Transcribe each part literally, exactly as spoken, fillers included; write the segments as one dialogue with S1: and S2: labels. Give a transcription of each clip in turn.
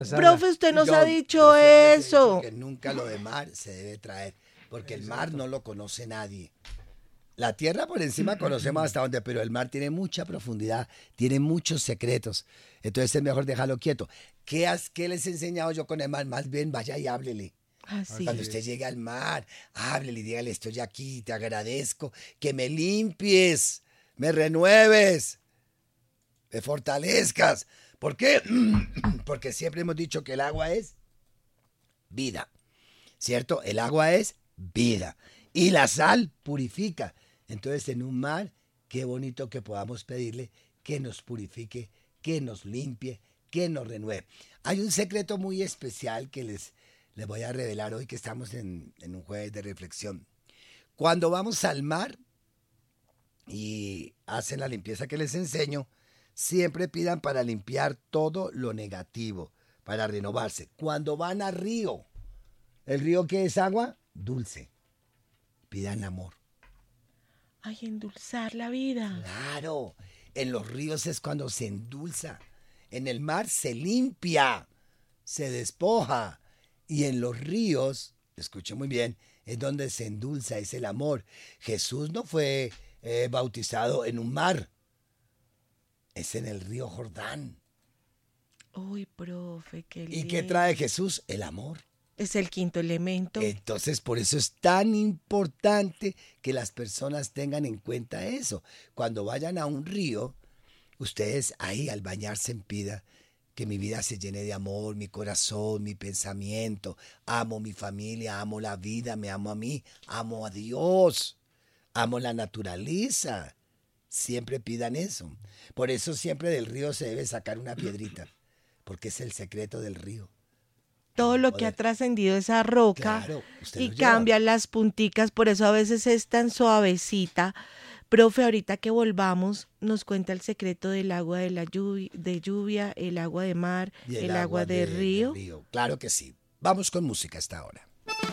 S1: Profe, usted nos
S2: Yo-
S1: ha dicho
S2: yo siempre les he
S1: eso.
S2: dicho que nunca lo de mar se debe traer, porque el mar no lo conoce nadie. La tierra por encima conocemos hasta dónde, pero el mar tiene mucha profundidad, tiene muchos secretos. Entonces es mejor dejarlo quieto. ¿Qué, has, qué les he enseñado yo con el mar? Más bien vaya y háblele.
S1: Así.
S2: Cuando usted llegue al mar, háblele y dígale, estoy aquí, te agradezco, que me limpies, me renueves, me fortalezcas. ¿Por qué? Porque siempre hemos dicho que el agua es vida, ¿cierto? El agua es vida y la sal purifica. Entonces en un mar, qué bonito que podamos pedirle que nos purifique, que nos limpie, que nos renueve. Hay un secreto muy especial que les, les voy a revelar hoy que estamos en, en un jueves de reflexión. Cuando vamos al mar y hacen la limpieza que les enseño, siempre pidan para limpiar todo lo negativo, para renovarse. Cuando van al río, ¿el río qué es agua? Dulce. Pidan amor.
S1: Ay, endulzar la vida.
S2: Claro, en los ríos es cuando se endulza. En el mar se limpia, se despoja. Y en los ríos, escuchen muy bien, es donde se endulza, es el amor. Jesús no fue eh, bautizado en un mar, es en el río Jordán.
S1: Uy, profe, qué lindo.
S2: ¿Y qué trae Jesús? El amor.
S1: Es el quinto elemento.
S2: Entonces, por eso es tan importante que las personas tengan en cuenta eso. Cuando vayan a un río, ustedes ahí al bañarse pida que mi vida se llene de amor, mi corazón, mi pensamiento. Amo mi familia, amo la vida, me amo a mí, amo a Dios, amo la naturaleza. Siempre pidan eso. Por eso siempre del río se debe sacar una piedrita, porque es el secreto del río.
S1: Todo lo que
S2: Poder.
S1: ha trascendido esa roca
S2: Claro, usted
S1: y
S2: lo lleva.
S1: cambian las punticas, por eso a veces es tan suavecita. Profe, ahorita que volvamos, nos cuenta el secreto del agua de, la lluvia, de lluvia, el agua de mar,
S2: Y
S1: el, agua de,
S2: de-
S1: río.
S2: de río. Claro que sí. Vamos con música hasta ahora.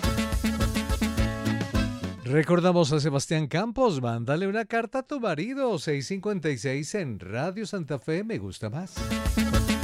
S3: Recordamos a Sebastián Campos, mándale una carta a tu marido, seis cincuenta y seis en Radio Santa Fe, me gusta más.